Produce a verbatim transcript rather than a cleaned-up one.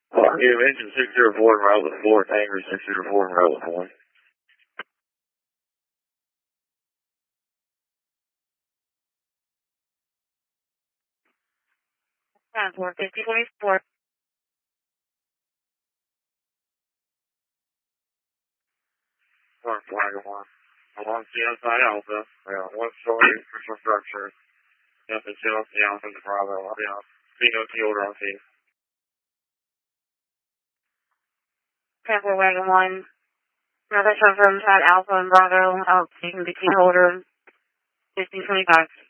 Yeah, engine six zero four and route with four, Tanker six zero four and route with one. Transport fifty twenty-four. One flag one. Along C outside Alpha. Yeah, one story for structure. Nothing else, the Alpha, the Bravo. Yeah. C O T order on scene. Transport wagon one. Another from inside Alpha and Bravo. Out taking between order fifteen twenty-five.